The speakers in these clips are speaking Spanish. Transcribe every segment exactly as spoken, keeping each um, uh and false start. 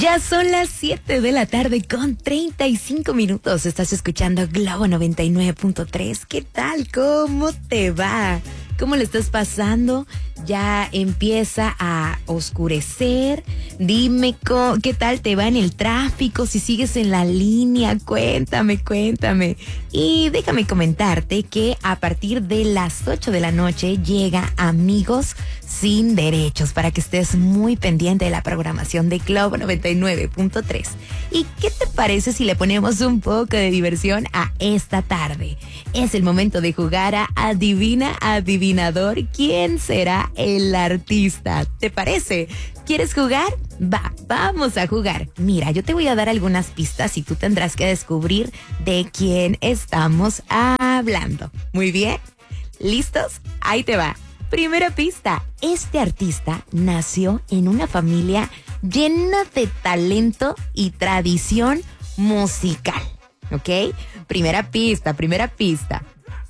Ya son las siete de la tarde con treinta y cinco minutos. Estás escuchando Globo noventa y nueve punto tres. ¿Qué tal? ¿Cómo te va? ¿Cómo le estás pasando? Ya empieza a oscurecer. Dime co- qué tal te va en el tráfico, si sigues en la línea. Cuéntame, cuéntame. Y déjame comentarte que a partir de las ocho de la noche llega Amigos Sin Derechos, para que estés muy pendiente de la programación de Globo noventa y nueve punto tres. ¿Y qué te parece si le ponemos un poco de diversión a esta tarde? Es el momento de jugar a Adivina Adivinador. ¿Quién será el artista? ¿Te parece? ¿Quieres jugar? Va, vamos a jugar. Mira, yo te voy a dar algunas pistas y tú tendrás que descubrir de quién estamos hablando. Muy bien. ¿Listos? Ahí te va. Primera pista. Este artista nació en una familia llena de talento y tradición musical. ¿Ok? Primera pista, primera pista.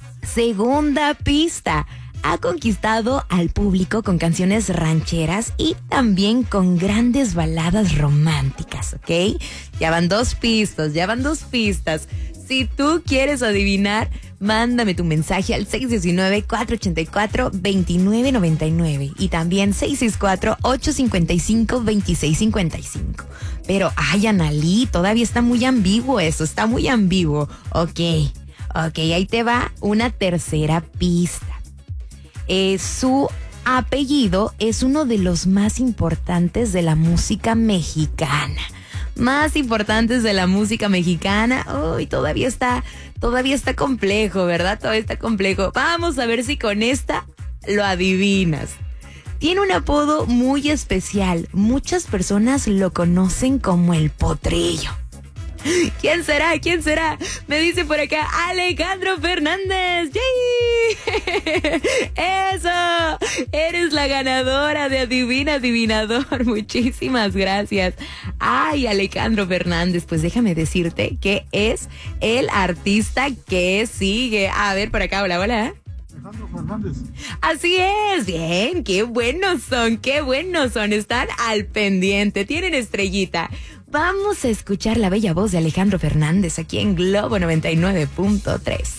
Segunda pista. Ha conquistado al público con canciones rancheras y también con grandes baladas románticas, ¿ok? Ya van dos pistas, ya van dos pistas. Si tú quieres adivinar, mándame tu mensaje al seis uno nueve, cuatro ocho cuatro, dos nueve nueve nueve y también seis seis cuatro, ocho cinco cinco, dos seis cinco cinco. Pero, ay, Analí, todavía está muy ambiguo eso, está muy ambiguo. Ok, ok, ahí te va una tercera pista. Eh, su apellido es uno de los más importantes de la música mexicana. Más importantes de la música mexicana. Uy, todavía está, todavía está complejo, ¿verdad? Todavía está complejo. Vamos a ver si con esta lo adivinas. Tiene un apodo muy especial. Muchas personas lo conocen como el Potrillo. ¿Quién será? ¿Quién será? Me dice por acá Alejandro Fernández. ¡Yay! ¡Eso! Eres la ganadora de Adivina Adivinador. Muchísimas gracias. Ay, Alejandro Fernández, pues déjame decirte que es el artista que sigue. A ver, por acá, hola, hola. Alejandro Fernández. Así es, bien, qué buenos son, qué buenos son, están al pendiente, tienen estrellita. Vamos a escuchar la bella voz de Alejandro Fernández aquí en Globo noventa y nueve punto tres.